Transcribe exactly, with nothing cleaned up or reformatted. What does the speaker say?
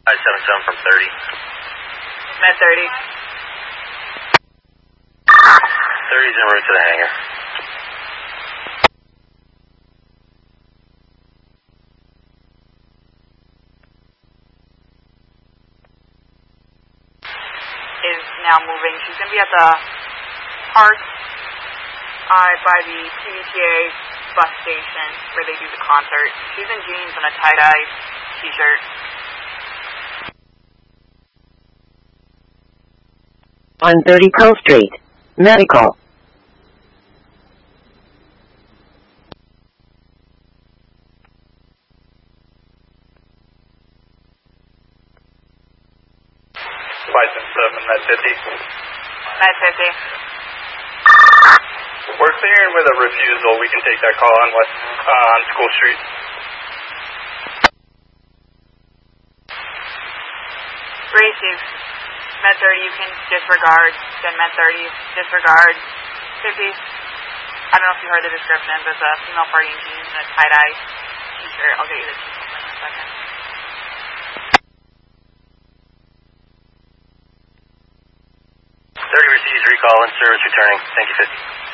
five seven seven from thirty. Med thirty. thirty's en route to the hangar. Is now moving. She's going to be at the park uh, by the T V T A bus station where they do the concert. She's in jeans and a tie-dye t-shirt. On thirty Pearl Street. Medical. five seven seven, Med fifty. Med fifty. We're clearing with a refusal. We can take that call on West, uh, on School Street. Receive. Med thirty, you can disregard. Then Med thirty, disregard. fifty. I don't know if you heard the description. There's a female party in jeans and a tie-dye t-shirt. I'll get you the t-shirt in a second. thirty receives recall and service returning. Thank you, fifty.